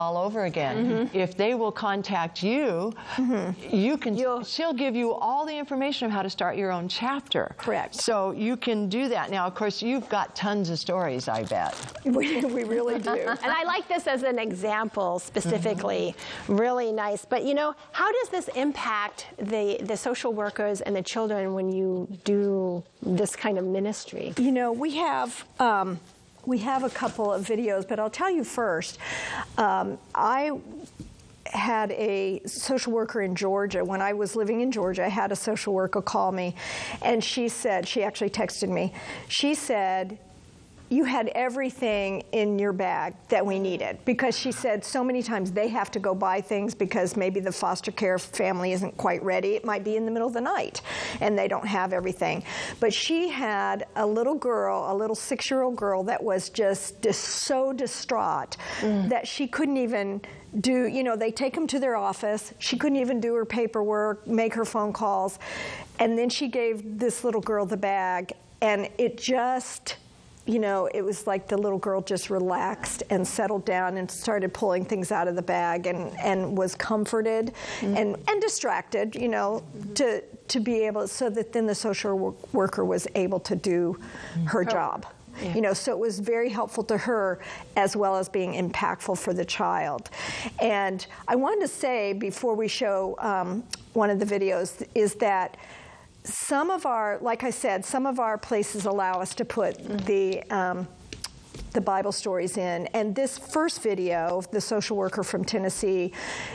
all over again. If they will contact you, she'll give you all the information of how to start your own chapter. Correct. So you can do that. Now, of course, you've got tons of stories, I bet. We really do. And I like this as an example specifically. Really nice. But you know, how does this impact the social workers and the children when you do this kind of ministry? You know, we have a couple of videos, but I'll tell you first, I had a social worker in Georgia. When I was living in Georgia, I had a social worker call me, and she actually texted me, she said, you had everything in your bag that we needed, because she said so many times they have to go buy things because maybe the foster care family isn't quite ready. It might be in the middle of the night and they don't have everything. But she had a little girl, a little 6-year-old girl that was just so distraught that she couldn't even do, you know, they take them to their office. She couldn't even do her paperwork, make her phone calls. And then she gave this little girl the bag, and it just, you know, it was like the little girl just relaxed and settled down and started pulling things out of the bag and was comforted and distracted, you know, to be able, so that then the social worker was able to do her job. Yeah. You know, so it was very helpful to her as well as being impactful for the child. And I wanted to say before we show one of the videos is that some of our, like I said, some of our places allow us to put the Bible stories in. And this first video, the social worker from Tennessee,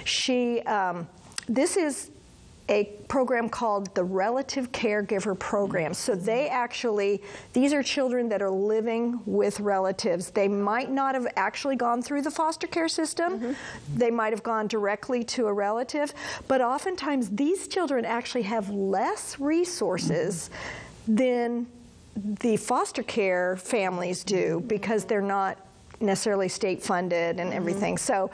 this is a program called the Relative Caregiver Program. So they actually, these are children that are living with relatives. They might not have actually gone through the foster care system. They might have gone directly to a relative. But oftentimes these children actually have less resources than the foster care families do, because they're not necessarily state funded and everything. So,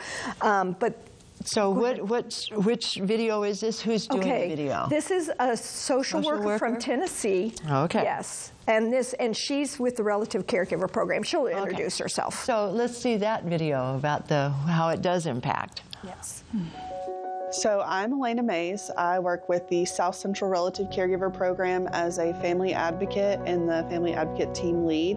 So which video is this? Who's doing the video? This is a social worker from Tennessee. Okay. Yes. And she's with the Relative Caregiver Program. She'll introduce herself. So let's see that video about how it does impact. Yes. So I'm Elena Mays. I work with the South Central Relative Caregiver Program as a family advocate and the family advocate team lead.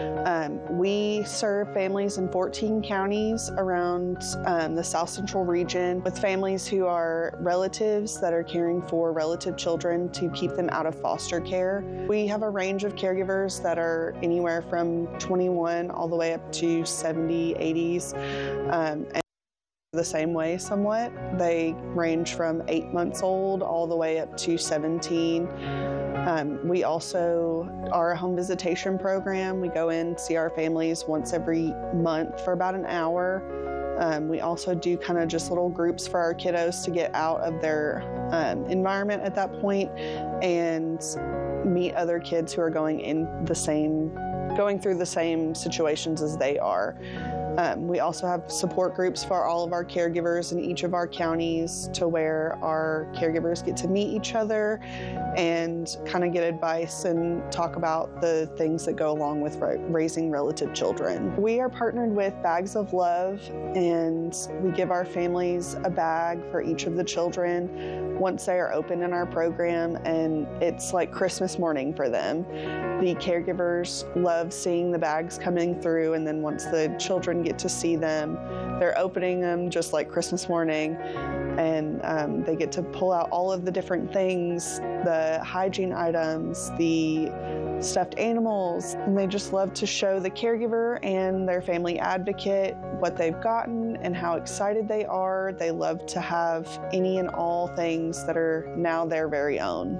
We serve families in 14 counties around the South Central region, with families who are relatives that are caring for relative children to keep them out of foster care. We have a range of caregivers that are anywhere from 21 all the way up to 70, 80s. And the same way somewhat. They range from 8 months old all the way up to 17. We also are a home visitation program. We go in, see our families once every month for about an hour. We also do kind of just little groups for our kiddos to get out of their environment at that point and meet other kids who are going through the same situations as they are. We also have support groups for all of our caregivers in each of our counties, to where our caregivers get to meet each other and kind of get advice and talk about the things that go along with raising relative children. We are partnered with Bags of Love, and we give our families a bag for each of the children once they are open in our program, and it's like Christmas morning for them. The caregivers love seeing the bags coming through, and then once the children get to see them, they're opening them just like Christmas morning, and they get to pull out all of the different things, the hygiene items, the stuffed animals, and they just love to show the caregiver and their family advocate what they've gotten and how excited they are. They love to have any and all things that are now their very own.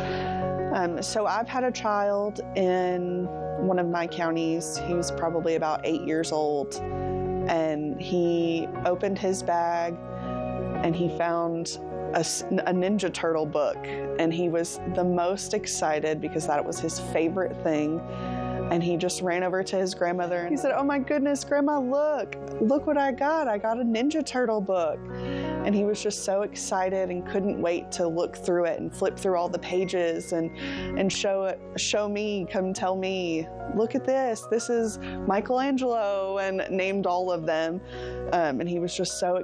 So I've had a child in one of my counties. He was probably about 8 years old, and he opened his bag and he found a Ninja Turtle book, and he was the most excited because that was his favorite thing. And he just ran over to his grandmother and he said, "Oh my goodness, Grandma, look what I got. I got a Ninja Turtle book." And he was just so excited and couldn't wait to look through it and flip through all the pages and show me, come tell me, "Look at this. This is Michelangelo," and named all of them. And he was just so